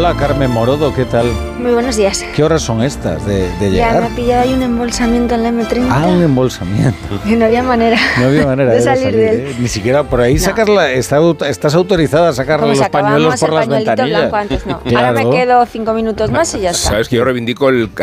Hola, Carmen Morodo, ¿qué tal? Muy buenos días. ¿Qué horas son estas de llegar? Ya me ha pillado ahí un embolsamiento en la M30. Ah, un embolsamiento. Y no había manera, de salir de él. Ni siquiera por ahí No. sacarla. Estás autorizada a sacar Como los pañuelos por las ventanillas. blanco antes, no. Claro. Ahora me quedo 5 minutos más y ya está. Sabes que yo reivindico el